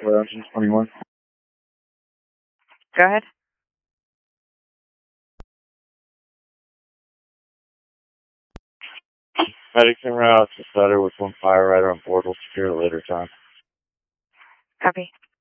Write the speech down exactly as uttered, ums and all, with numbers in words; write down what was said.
We're engine twenty-one. Go ahead. Medics en route to Sutter with one fire rider on board. We'll secure it later time. Copy.